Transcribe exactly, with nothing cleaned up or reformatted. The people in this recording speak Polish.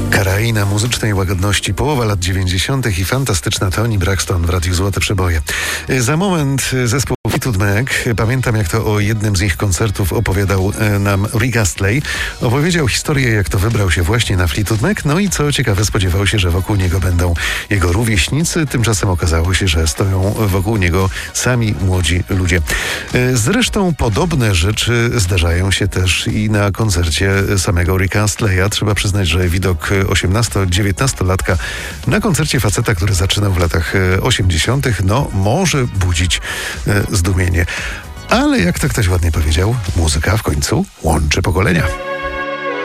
Kraina muzycznej łagodności, połowa lat dziewięćdziesiątych i fantastyczna Toni Braxton w Radiu Złote Przeboje. Za moment zespół Fleetwood Mac. Pamiętam, jak to o jednym z ich koncertów opowiadał nam Rick Astley. Opowiedział historię, jak to wybrał się właśnie na Fleetwood Mac. No i co ciekawe, spodziewał się, że wokół niego będą jego rówieśnicy. Tymczasem okazało się, że stoją wokół niego sami młodzi ludzie. Zresztą podobne rzeczy zdarzają się też i na koncercie samego Ricka Astleya. Trzeba przyznać, że widok osiemnasto-dziewiętnastolatka na koncercie faceta, który zaczynał w latach osiemdziesiątych, no może budzić e, zdumienie. Ale jak to ktoś ładnie powiedział, muzyka w końcu łączy pokolenia.